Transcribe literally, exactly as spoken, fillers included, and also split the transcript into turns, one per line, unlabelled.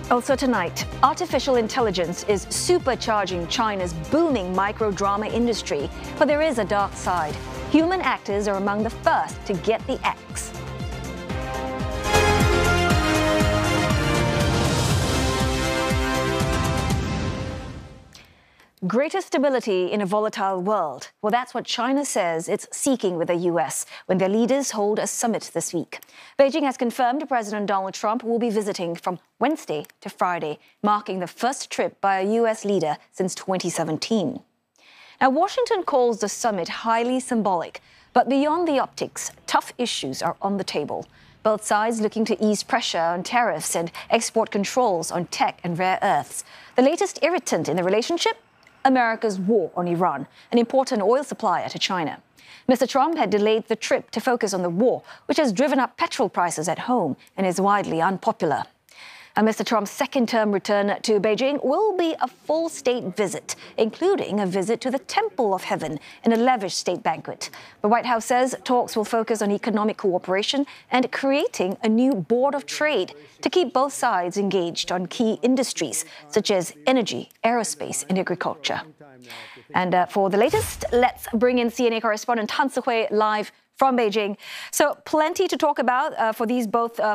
Also tonight, artificial intelligence is supercharging China's booming microdrama industry, but there is a dark side. Human actors are among the first to get the axe. Greater stability in a volatile world. Well, that's what China says it's seeking with the U S when their leaders hold a summit this week. Beijing has confirmed President Donald Trump will be visiting from Wednesday to Friday, marking the first trip by a U S leader since twenty seventeen. Now, Washington calls the summit highly symbolic, but beyond the optics, tough issues are on the table. Both sides looking to ease pressure on tariffs and export controls on tech and rare earths. The latest irritant in the relationship? America's war on Iran, an important oil supplier to China. Mister Trump had delayed the trip to focus on the war, which has driven up petrol prices at home and is widely unpopular. And Mister Trump's second-term return to Beijing will be a full state visit, including a visit to the Temple of Heaven and a lavish state banquet. The White House says talks will focus on economic cooperation and creating a new board of trade to keep both sides engaged on key industries such as energy, aerospace, and agriculture. And uh, for the latest, let's bring in C N A correspondent Han Sihui live from Beijing. So plenty to talk about uh, for these both uh,